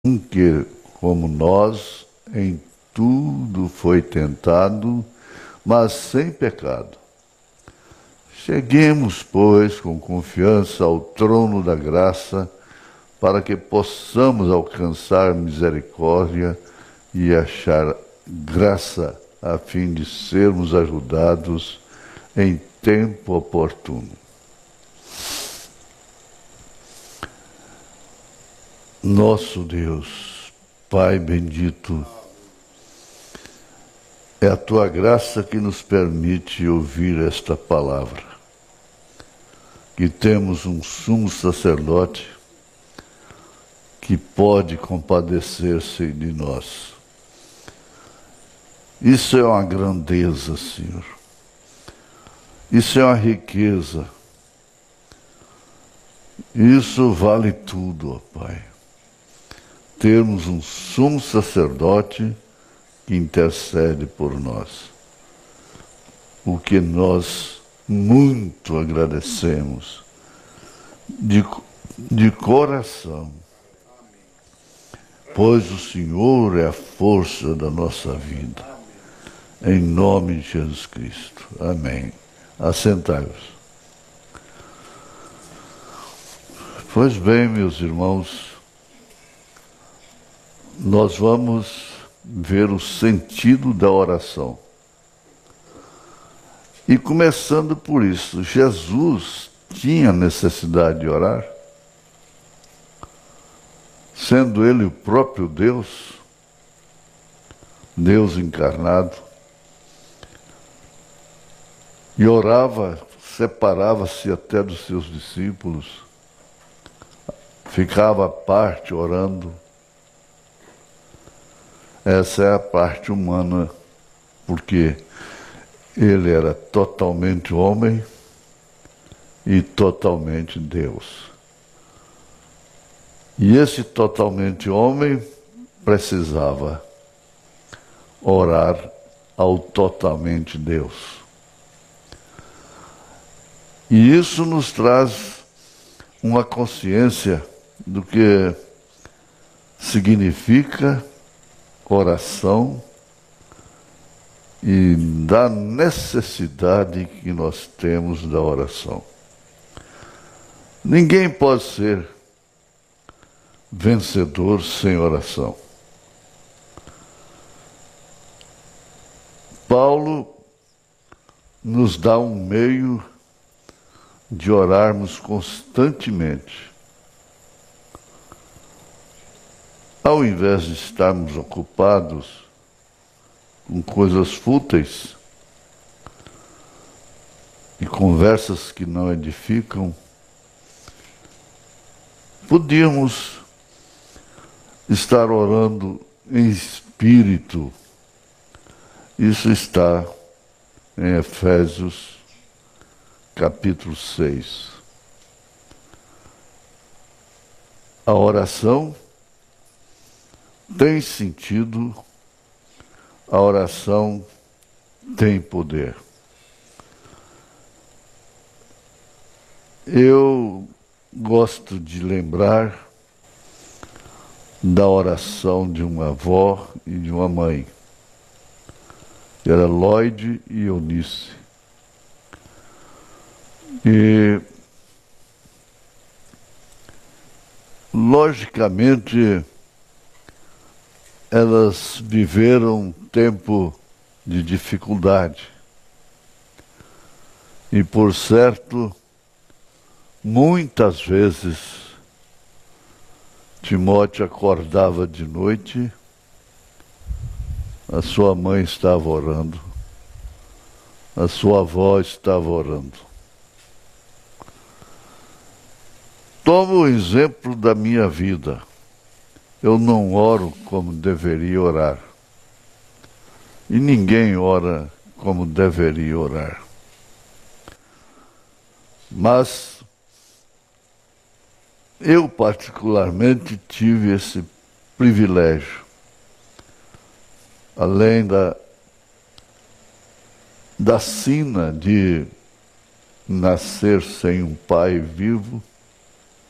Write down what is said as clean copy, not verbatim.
que, como nós, em tudo foi tentado, mas sem pecado. Cheguemos, pois, com confiança ao trono da graça, para que possamos alcançar misericórdia e achar graça, a fim de sermos ajudados em tempo oportuno. Nosso Deus, Pai bendito, é a Tua graça que nos permite ouvir esta palavra. Que temos um sumo sacerdote que pode compadecer-se de nós. Isso é uma grandeza, Senhor. Isso é uma riqueza. Isso vale tudo, ó Pai. Termos um sumo sacerdote que intercede por nós. O que nós muito agradecemos de coração, pois o Senhor é a força da nossa vida. Em nome de Jesus Cristo. Amém. Assentai-vos. Pois bem, meus irmãos, nós vamos ver o sentido da oração. E começando por isso, Jesus tinha necessidade de orar? Sendo ele o próprio Deus, Deus encarnado, e orava, separava-se até dos seus discípulos, ficava à parte orando. Essa é a parte humana, porque ele era totalmente homem e totalmente Deus. E esse totalmente homem precisava orar ao totalmente Deus. E isso nos traz uma consciência do que significa oração e da necessidade que nós temos da oração. Ninguém pode ser vencedor sem oração. Paulo nos dá um meio de orarmos constantemente. Ao invés de estarmos ocupados com coisas fúteis e conversas que não edificam, podíamos estar orando em espírito. Isso está em Efésios capítulo 6. A oração tem sentido, a oração tem poder. Eu gosto de lembrar da oração de uma avó e de uma mãe, que era Lloyd e Eunice. E, logicamente, elas viveram um tempo de dificuldade. E, por certo, muitas vezes, Timóteo acordava de noite, a sua mãe estava orando, a sua avó estava orando. Tomo o exemplo da minha vida. Eu não oro como deveria orar. E ninguém ora como deveria orar. Mas eu particularmente tive esse privilégio. Além da sina de nascer sem um pai vivo,